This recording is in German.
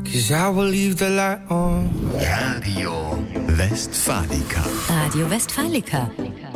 'cause I will leave the light on. Radio Westfalica. Radio Westfalica.